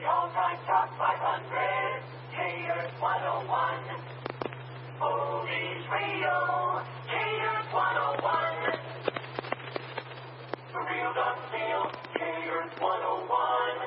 all-time top 500. Haters 101. Oldies Radio. Haters 101. The real Doug Steele. Haters 101.